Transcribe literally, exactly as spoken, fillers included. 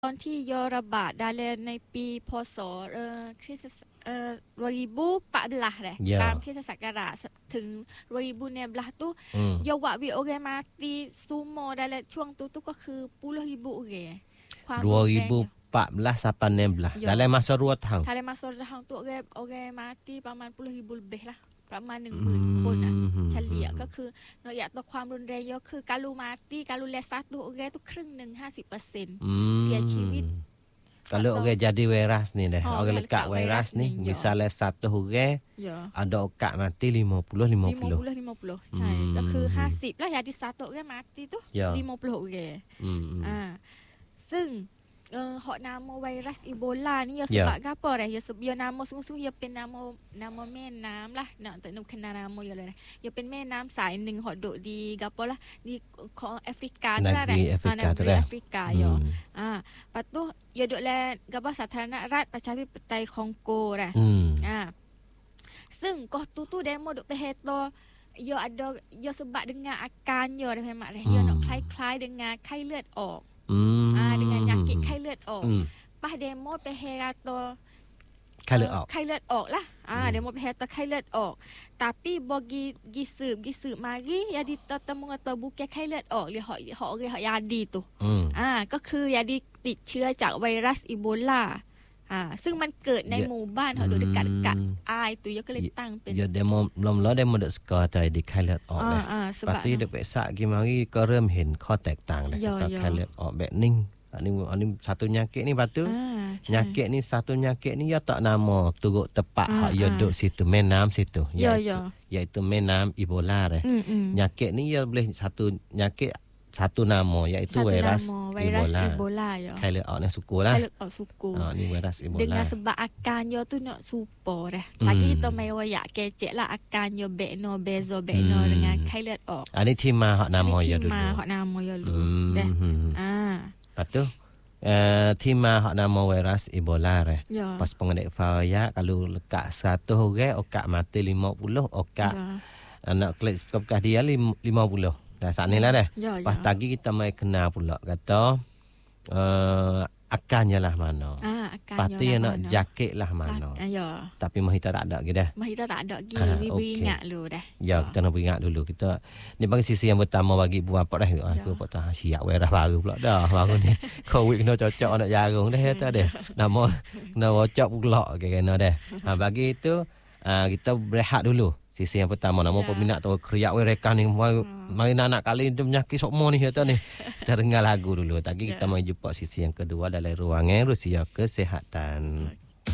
ตอนที่ยอระบาดได้เลยในปีพศเอ่อคริสตเอ่อdua ribu empat belas deh Ya. dalam kisah sakaratถึงdua ribu enam belas tu อืมยอว่าวิโอเกmati semua dalam ช่วงtu tu ก็คือpuluh ribu orang ความรุนแรง dua ribu empat belas sampai enam belas Ya. dalam masa dua tahun. Dalam masa tahun tu orang orang mati ประมาณpuluh ribu lebih lah ประมาณ หนึ่งหมื่น คนอ่ะอืมเฉลี่ยก็คือเนาะอยากต่อความรุนแรงเยอะคือการลูมาตีการลูแลซัตตัวโอเคทุกครึ่งหนึ่งห้าสิบเปอร์เซ็นต์อืมเสียชีวิต Kalau orang jadi virus ni dah, Oh, orang orang lekat lekat virus virus ni, ni, ya. misalnya satu orang เยอะ ada okat mati lima puluh lima ลิโม puluh. ปุลลิโมปุลใช่อืมก็คือห้าสิบแล้วอยากที่ซัตตัวโอเคมาตีตัว Ya. ลิโมปุลโอเคอืมอืมอ่าซึ่งเอ่อเหาะนามไวรัสอีโบลานี่ยา Ya. sebab gapo dah ya sebab ya nama sungguhๆya เป็น nama nama แม่น้ำล่ะเนาะแต่นุกนามyaเลยya เป็นแม่น้ำสายหนึ่งเหาะโดดดีgapo lah di ของแอฟริกา Negeri ใช่ไหม Afrika tu dah. แอฟริกาya Hmm. อ่าปัตตุya ดกแลgapo สาธารณรัฐประชาธิปไตยคองโกdah Hmm. อ่าซึ่งก็ตูตู demo ดกไปเฮโตya ada ya sebab dengan akannya dah memang dah ya อืม nak คล้ายๆ dengan ไข้เลือดออกอืมอ่า dengan ยากิไข้เลือดออกอืม pas demo ไปเฮโตไข้เลือดออกไข้เลือดออกlah อ่าอืม demo ไปเฮโตไข้เลือดออก tapi bagi gi serb gi serb mari ya ditemu atau bukan ไข้เลือดออกหรือเหาะเหาะorangเหาะยาดีtu อืมอ่าก็คือยาดีติดเชื้อจากไวรัสอีโบลาอ่าซึ่งมันเกิดใน Ya. หมู่บ้านเขาโดยเกัดกัดอืมอายตัวยก็เลยตั้งเป็น Ya demo mula-mula demo dak suka cai di ไข้เลือดออกอ่าเด้อ่าสปบายฏิเด็กไปสักกี่มari ก็เริ่มเห็นข้อแตกต่างเลย Ya, ต่อ ya. ไข้เลือดออกแบบนิ่งอันนี้อันนี้satu penyakit ni batu อ่าใช่ penyakit ni satu penyakit ni ya tak nama turut tepat Ah, hak ya ah. duk situ menam situ Ya, iaitu ya. iaitu menam Ebola dah อืมอืม penyakit ni ya boleh satu penyakit satu nama iaitu Satu virus nama, virus Ebola Ebola ya ไข้เลือดออกในสุกูlah ไข้เลือดออกสุกู ah ni virus Ebola dengan sebab akannya tu nak super dah. Hmm. Lagi kita mai wayak kecek lah akannya bekno bezo bekno Hmm. dengan ไข้เลือดออกอันนี้ที่มาhak nama ya dulu Ma hak nama ya lu. Hmm. Dah. Hmm. อ่า Lepas tu uh,ที่มาhak nama virus Ebola dah อย่า pas pengedik varia kalau lekat seratus orang okat mati lima puluh อย่า okat anak klik bekas dia lima puluh dah saat ni lah dah อย่า pas tadi kita mai kenal pula kata uh, akannya lah mana อ่าอาการ pasti อย่า nak jaket lah มา mana อย่า tapi mah kita tak ada gitu dah mah kita tak ada gi Ah, we okey. ingat lu dah. ya kita nak ingat dulu kita ni bagi sisi yang pertama bagi buat apa dah aku Ya. patut siap virus baru pula dah baru ni covid kena cocok nak jagung dah kata dah nama kena wocok pula kena dah ha, bagi itu uh, kita berehat dulu sisi yang pertama nama Ya. peminat tu kriak we rekan ni mari mari anak kali tu penyakit sokmo ni kata ni kita dengar lagu dulu tadi kita Ya. mai jumpa sisi yang kedua dalam ruangan Rusia Kesihatan.